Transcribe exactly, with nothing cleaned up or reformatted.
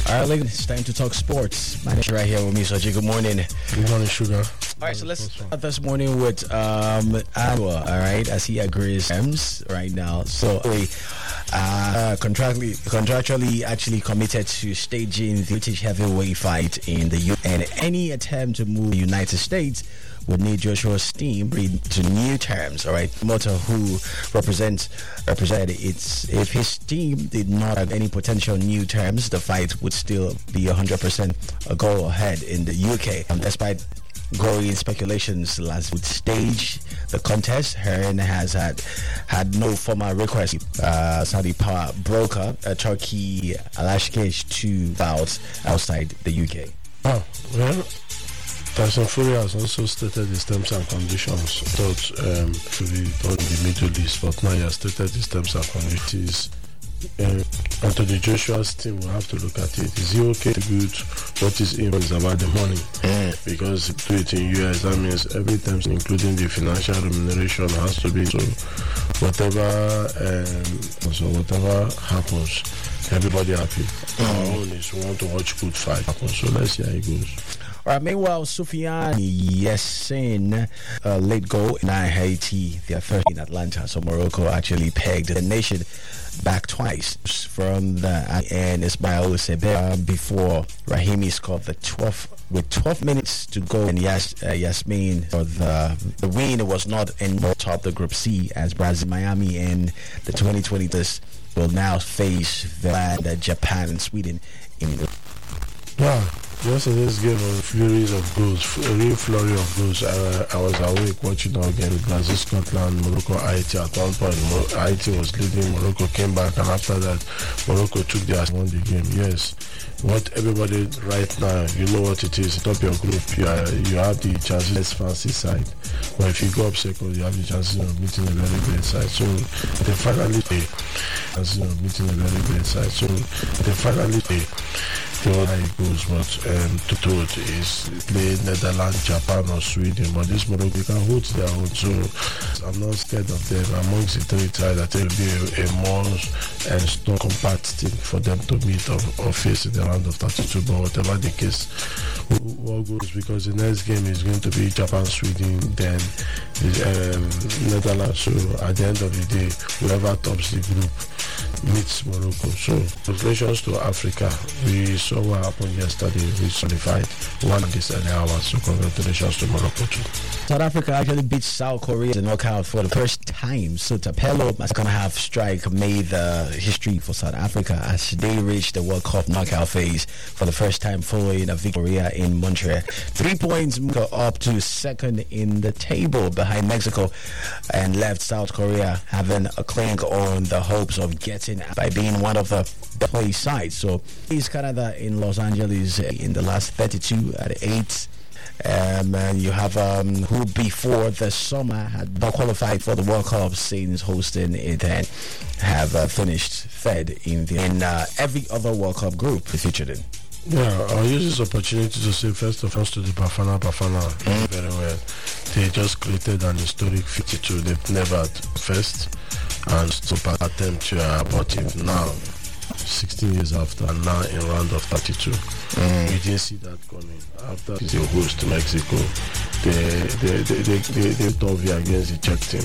All right, it's time to talk sports. My name is right here with me, Soji. Good morning. Good morning, Sugar. All right, so let's start this morning with um, Anwa, all right, as he agrees terms right now. So, we uh, contractually, contractually actually committed to staging the British heavyweight fight in the U S. And any attempt to move the United States would need Joshua's team to new terms, all right? Motor, who represents represented its if his team did not have any potential new terms, the fight would still be one hundred percent a go ahead in the U K. Um, despite growing speculations last would stage the contest, Hearn has had had no formal request. Uh, Saudi power broker uh, Turkey Alashkesh to bout outside the U K. Oh, well, Tyson Fury has also stated his terms and conditions. Thought um, to be done in the Middle East, but now he has stated his terms and conditions. Uh, Anthony Joshua's team will have to look at it. Is he okay to good? What is in is about the money? Mm. Because to it in U S, that means every time, including the financial remuneration, has to be so. Whatever, um, so whatever happens, everybody happy. Mm. Our own is we want to watch good fight happen. So let's see how it goes. All right, meanwhile, Sufyan Yassin uh, let go in Haiti, their first in Atlanta. So Morocco actually pegged the nation back twice from the and Ismail Sebe uh, before Rahimi scored the twelfth with twelve minutes to go. And Yas, uh, Yasmin for the the win was not in top the Group C as Brazil, Miami, and the twenty twenty this will now face Finland, Japan, and Sweden in the. Yeah. Yesterday's game was a series of goals, a real flurry of goals. I, I was awake watching our game with Brazil, Scotland, Morocco, Haiti. At one point, Haiti was leading, Morocco came back, and after that, Morocco took their won the game. Yes, what everybody right now, you know what it is. Top your group, you, are, you have the chances less fancy side, but if you go up second, you have the chances of meeting a very great side. So they finally play, chances of meeting a very great side. So they finally play. The other it goes, but um, to truth is play Netherlands, Japan, or Sweden. But this Morocco can hold their own, so I'm not scared of them. Amongst the three sides, I think it will be a, a more and strong compact team for them to meet or, or face in the round of thirty-two. But whatever the case, what goes, because the next game is going to be Japan, Sweden, then um, Netherlands. So at the end of the day, whoever tops the group meets Morocco. So congratulations to Africa. We saw what happened yesterday. We solidified one of these early hours. So congratulations to Morocco too. South Africa actually beat South Korea in knockout for the first time. So Tapelo is going to have strike made the history for South Africa as they reached the World Cup knockout phase for the first time following a victory in Montreal. Three points go up to second in the table behind Mexico and left South Korea having a cling on the hopes of getting by being one of the play sides. So he's Canada in Los Angeles in the last thirty-two at eight. Um, and you have um, who before the summer had not qualified for the World Cup since hosting it and have uh, finished third in the in uh, every other World Cup group featured in. Yeah, I'll use this opportunity to say first of all to the Bafana Bafana mm. very well. They just created an historic fifty-two. They've never had first and super attempt to uh, abortive now sixteen years after and now in round of thirty-two. Mm. We didn't see that coming. After the host Mexico, they they they they, they, they thought we against the Czech team.